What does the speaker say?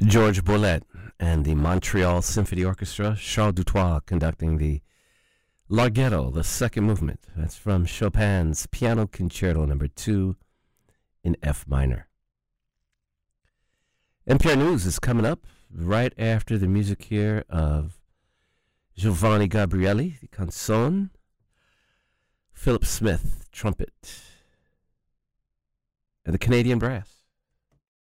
George Bourlet and the Montreal Symphony Orchestra, Charles Dutoit conducting the Larghetto, the second movement. That's from Chopin's Piano Concerto No. 2 in F minor. NPR News is coming up right after the music here of Giovanni Gabrieli, the canzone, Philip Smith, trumpet, and the Canadian Brass.